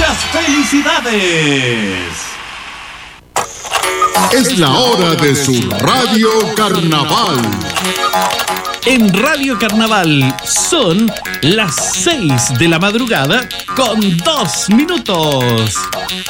muchas felicidades. Es la hora de su Radio Carnaval. En Radio Carnaval son las 6 de la madrugada con 2 minutos.